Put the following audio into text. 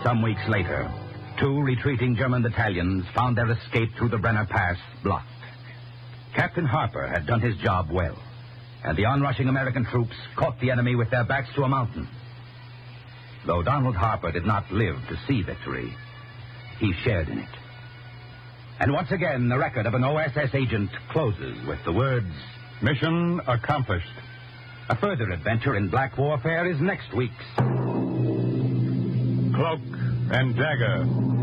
Some weeks later, 2 retreating German battalions found their escape through the Brenner Pass blocked. Captain Harper had done his job well, and the onrushing American troops caught the enemy with their backs to a mountain. Though Donald Harper did not live to see victory, he shared in it. And once again, the record of an OSS agent closes with the words, "Mission accomplished." A further adventure in black warfare is next week's Cloak and Dagger.